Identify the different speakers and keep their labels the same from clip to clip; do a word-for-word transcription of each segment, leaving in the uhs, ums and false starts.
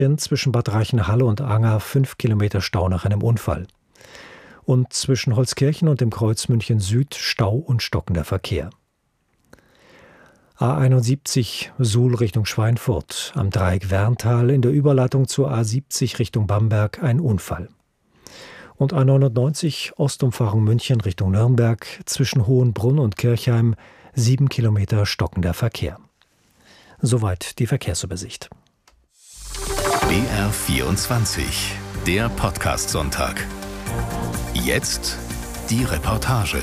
Speaker 1: Zwischen Bad Reichenhall und Anger fünf Kilometer Stau nach einem Unfall. Und zwischen Holzkirchen und dem Kreuz München Süd Stau und stockender Verkehr. A einundsiebzig Suhl Richtung Schweinfurt, am Dreieck Werntal in der Überleitung zur A siebzig Richtung Bamberg ein Unfall. Und A neunundneunzig Ostumfahrung München Richtung Nürnberg, zwischen Hohenbrunn und Kirchheim sieben Kilometer stockender Verkehr. Soweit die Verkehrsübersicht.
Speaker 2: B R vierundzwanzig, der Podcast-Sonntag. Jetzt die Reportage.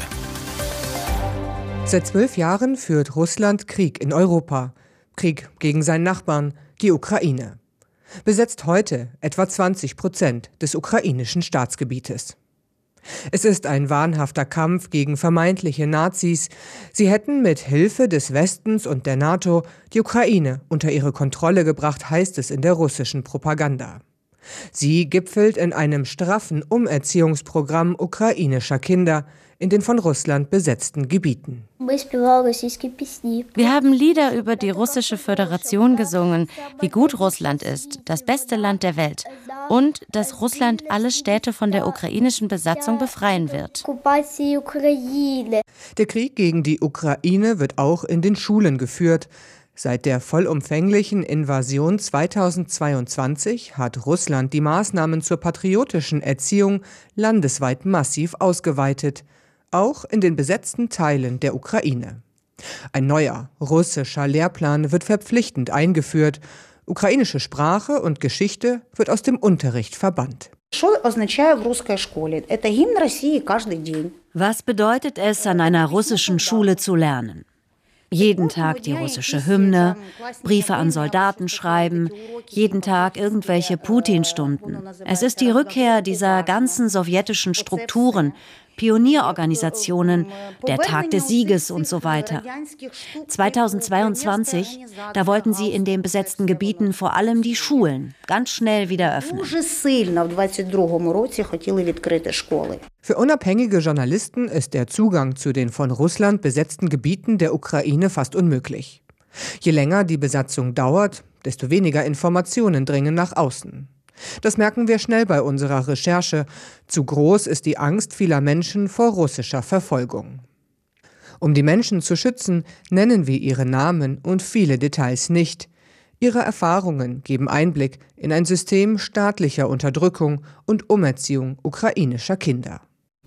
Speaker 3: Seit zwölf Jahren führt Russland Krieg in Europa. Krieg gegen seinen Nachbarn, die Ukraine. Besetzt heute etwa zwanzig Prozent des ukrainischen Staatsgebietes. Es ist ein wahnhafter Kampf gegen vermeintliche Nazis. Sie hätten mit Hilfe des Westens und der NATO die Ukraine unter ihre Kontrolle gebracht, heißt es in der russischen Propaganda. Sie gipfelt in einem straffen Umerziehungsprogramm ukrainischer Kinder in den von Russland besetzten Gebieten.
Speaker 4: Wir haben Lieder über die russische Föderation gesungen, wie gut Russland ist, das beste Land der Welt und dass Russland alle Städte von der ukrainischen Besatzung befreien wird.
Speaker 3: Der Krieg gegen die Ukraine wird auch in den Schulen geführt. Seit der vollumfänglichen Invasion zweitausendzweiundzwanzig hat Russland die Maßnahmen zur patriotischen Erziehung landesweit massiv ausgeweitet, auch in den besetzten Teilen der Ukraine. Ein neuer russischer Lehrplan wird verpflichtend eingeführt. Ukrainische Sprache und Geschichte wird aus dem Unterricht verbannt.
Speaker 5: Was bedeutet es, an einer russischen Schule zu lernen? Jeden Tag die russische Hymne, Briefe an Soldaten schreiben, jeden Tag irgendwelche Putin-Stunden. Es ist die Rückkehr dieser ganzen sowjetischen Strukturen, Pionierorganisationen, der Tag des Sieges und so weiter. zweitausendzweiundzwanzig, da wollten sie in den besetzten Gebieten vor allem die Schulen ganz schnell wieder öffnen.
Speaker 3: Für unabhängige Journalisten ist der Zugang zu den von Russland besetzten Gebieten der Ukraine fast unmöglich. Je länger die Besatzung dauert, desto weniger Informationen dringen nach außen. Das merken wir schnell bei unserer Recherche. Zu groß ist die Angst vieler Menschen vor russischer Verfolgung. Um die Menschen zu schützen, nennen wir ihre Namen und viele Details nicht. Ihre Erfahrungen geben Einblick in ein System staatlicher Unterdrückung und Umerziehung ukrainischer Kinder.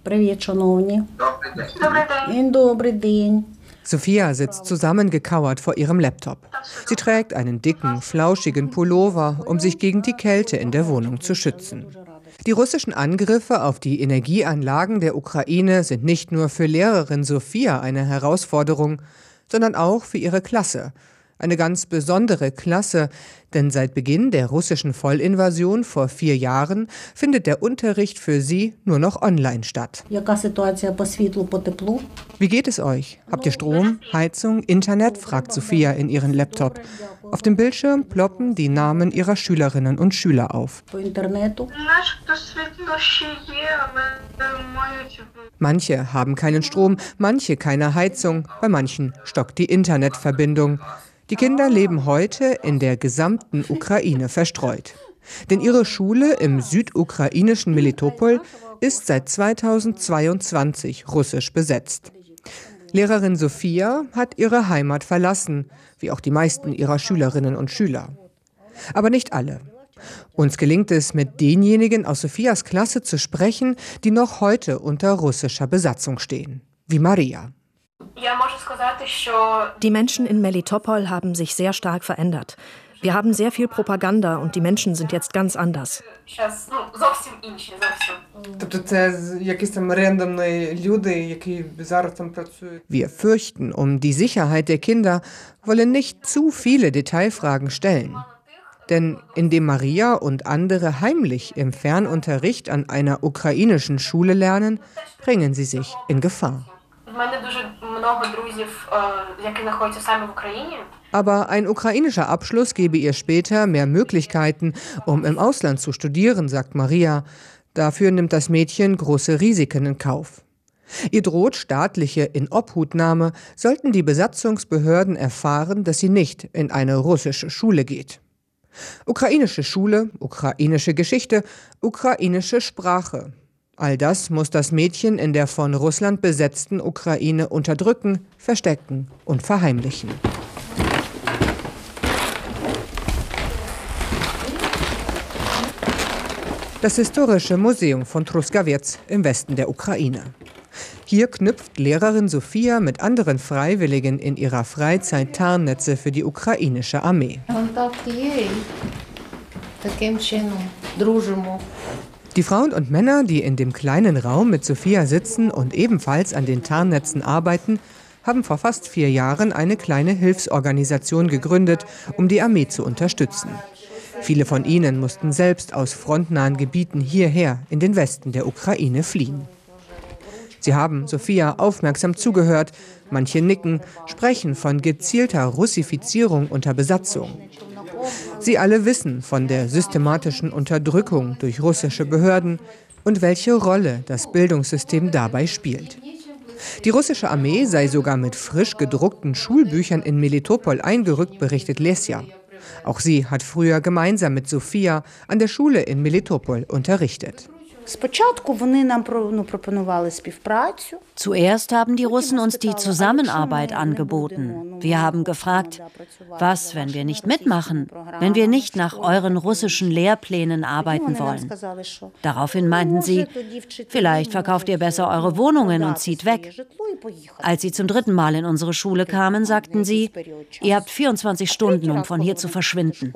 Speaker 3: Sophia sitzt zusammengekauert vor ihrem Laptop. Sie trägt einen dicken, flauschigen Pullover, um sich gegen die Kälte in der Wohnung zu schützen. Die russischen Angriffe auf die Energieanlagen der Ukraine sind nicht nur für Lehrerin Sophia eine Herausforderung, sondern auch für ihre Klasse. Eine ganz besondere Klasse, denn seit Beginn der russischen Vollinvasion vor vier Jahren findet der Unterricht für sie nur noch online statt. Wie geht es euch? Habt ihr Strom, Heizung, Internet? Fragt Sophia in ihren Laptop. Auf dem Bildschirm ploppen die Namen ihrer Schülerinnen und Schüler auf. Manche haben keinen Strom, manche keine Heizung, bei manchen stockt die Internetverbindung. Die Kinder leben heute in der gesamten Ukraine verstreut. Denn ihre Schule im südukrainischen Melitopol ist seit zweitausendzweiundzwanzig russisch besetzt. Lehrerin Sophia hat ihre Heimat verlassen, wie auch die meisten ihrer Schülerinnen und Schüler. Aber nicht alle. Uns gelingt es, mit denjenigen aus Sophias Klasse zu sprechen, die noch heute unter russischer Besatzung stehen, wie Maria.
Speaker 6: Die Menschen in Melitopol haben sich sehr stark verändert. Wir haben sehr viel Propaganda und die Menschen sind jetzt ganz anders.
Speaker 3: Wir fürchten um die Sicherheit der Kinder, wollen nicht zu viele Detailfragen stellen. Denn indem Maria und andere heimlich im Fernunterricht an einer ukrainischen Schule lernen, bringen sie sich in Gefahr. Aber ein ukrainischer Abschluss gebe ihr später mehr Möglichkeiten, um im Ausland zu studieren, sagt Maria. Dafür nimmt das Mädchen große Risiken in Kauf. Ihr droht staatliche Inobhutnahme, sollten die Besatzungsbehörden erfahren, dass sie nicht in eine russische Schule geht. Ukrainische Schule, ukrainische Geschichte, ukrainische Sprache. All das muss das Mädchen in der von Russland besetzten Ukraine unterdrücken, verstecken und verheimlichen. Das historische Museum von Truskawets im Westen der Ukraine. Hier knüpft Lehrerin Sofia mit anderen Freiwilligen in ihrer Freizeit Tarnnetze für die ukrainische Armee. Die Frauen und Männer, die in dem kleinen Raum mit Sofia sitzen und ebenfalls an den Tarnnetzen arbeiten, haben vor fast vier Jahren eine kleine Hilfsorganisation gegründet, um die Armee zu unterstützen. Viele von ihnen mussten selbst aus frontnahen Gebieten hierher in den Westen der Ukraine fliehen. Sie haben Sofia aufmerksam zugehört, manche nicken, sprechen von gezielter Russifizierung unter Besatzung. Sie alle wissen von der systematischen Unterdrückung durch russische Behörden und welche Rolle das Bildungssystem dabei spielt. Die russische Armee sei sogar mit frisch gedruckten Schulbüchern in Melitopol eingerückt, berichtet Lesja. Auch sie hat früher gemeinsam mit Sofia an der Schule in Melitopol unterrichtet.
Speaker 5: Zuerst haben die Russen uns die Zusammenarbeit angeboten. Wir haben gefragt, was, wenn wir nicht mitmachen, wenn wir nicht nach euren russischen Lehrplänen arbeiten wollen. Daraufhin meinten sie, vielleicht verkauft ihr besser eure Wohnungen und zieht weg. Als sie zum dritten Mal in unsere Schule kamen, sagten sie, ihr habt vierundzwanzig Stunden, um von hier zu verschwinden.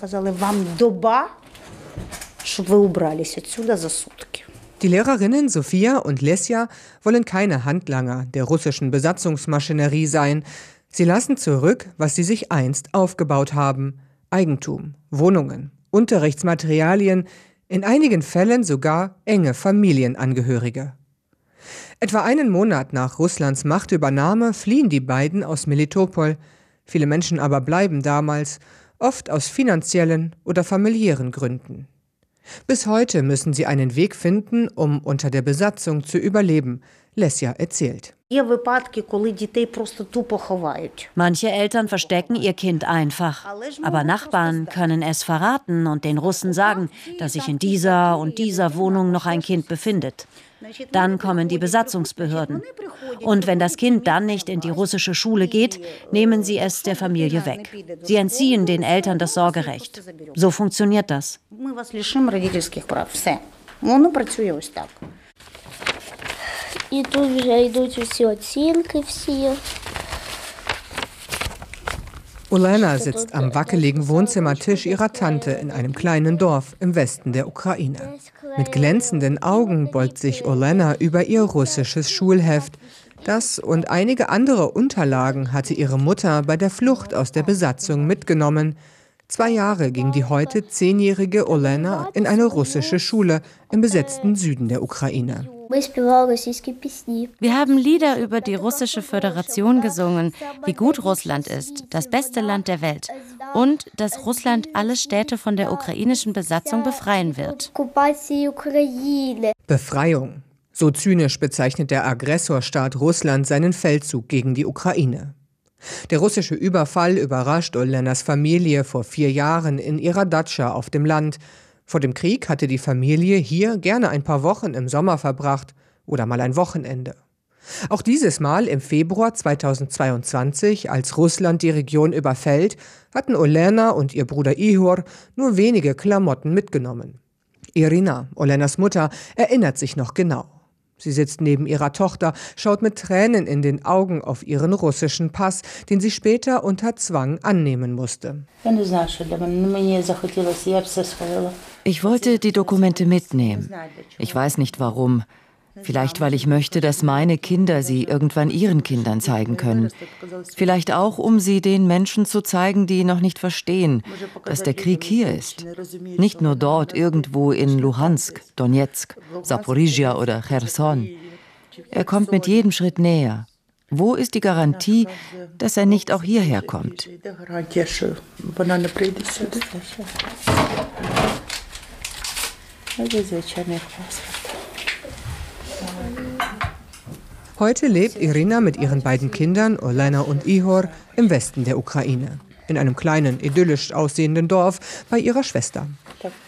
Speaker 3: Die Lehrerinnen Sofia und Lesja wollen keine Handlanger der russischen Besatzungsmaschinerie sein. Sie lassen zurück, was sie sich einst aufgebaut haben: Eigentum, Wohnungen, Unterrichtsmaterialien, in einigen Fällen sogar enge Familienangehörige. Etwa einen Monat nach Russlands Machtübernahme fliehen die beiden aus Melitopol. Viele Menschen aber bleiben damals, oft aus finanziellen oder familiären Gründen. Bis heute müssen sie einen Weg finden, um unter der Besatzung zu überleben, Lesja erzählt.
Speaker 5: Manche Eltern verstecken ihr Kind einfach, aber Nachbarn können es verraten und den Russen sagen, dass sich in dieser und dieser Wohnung noch ein Kind befindet. Dann kommen die Besatzungsbehörden. Und wenn das Kind dann nicht in die russische Schule geht, nehmen sie es der Familie weg. Sie entziehen den Eltern das Sorgerecht. So funktioniert das.
Speaker 3: Olena sitzt am wackeligen Wohnzimmertisch ihrer Tante in einem kleinen Dorf im Westen der Ukraine. Mit glänzenden Augen beugt sich Olena über ihr russisches Schulheft. Das und einige andere Unterlagen hatte ihre Mutter bei der Flucht aus der Besatzung mitgenommen. Zwei Jahre ging die heute zehnjährige Olena in eine russische Schule im besetzten Süden der Ukraine.
Speaker 4: Wir haben Lieder über die russische Föderation gesungen, wie gut Russland ist, das beste Land der Welt, und dass Russland alle Städte von der ukrainischen Besatzung befreien wird.
Speaker 3: Befreiung. So zynisch bezeichnet der Aggressorstaat Russland seinen Feldzug gegen die Ukraine. Der russische Überfall überrascht Olenas Familie vor vier Jahren in ihrer Datscha auf dem Land. Vor dem Krieg hatte die Familie hier gerne ein paar Wochen im Sommer verbracht oder mal ein Wochenende. Auch dieses Mal im Februar zweitausendzweiundzwanzig, als Russland die Region überfällt, hatten Olena und ihr Bruder Ihor nur wenige Klamotten mitgenommen. Irina, Olenas Mutter, erinnert sich noch genau. Sie sitzt neben ihrer Tochter, schaut mit Tränen in den Augen auf ihren russischen Pass, den sie später unter Zwang annehmen musste.
Speaker 7: Ich wollte die Dokumente mitnehmen. Ich weiß nicht warum. Vielleicht, weil ich möchte, dass meine Kinder sie irgendwann ihren Kindern zeigen können. Vielleicht auch, um sie den Menschen zu zeigen, die noch nicht verstehen, dass der Krieg hier ist. Nicht nur dort, irgendwo in Luhansk, Donetsk, Saporizhia oder Cherson. Er kommt mit jedem Schritt näher. Wo ist die Garantie, dass er nicht auch hierher kommt?
Speaker 3: Heute lebt Irina mit ihren beiden Kindern, Olena und Ihor, im Westen der Ukraine. in einem kleinen, idyllisch aussehenden Dorf bei ihrer Schwester.